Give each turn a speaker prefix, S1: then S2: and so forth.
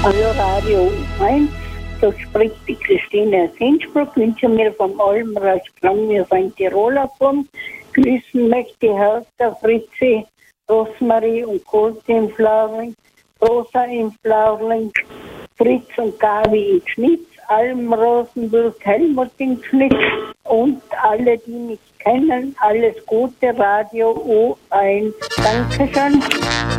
S1: Hallo Radio 1, da spricht die Christine aus Innsbruck. Wünsche mir vom Almrausch wir sind Tiroler kommen. Grüßen möchte ich Hertha, Fritzi, Rosmarie und Kurt im Flaurling, Rosa im Flaurling, Fritz und Gabi in Schnitz, Alm Rosenburg, Helmut in Schnitz und alle, die mich kennen, alles Gute, Radio O1. Dankeschön.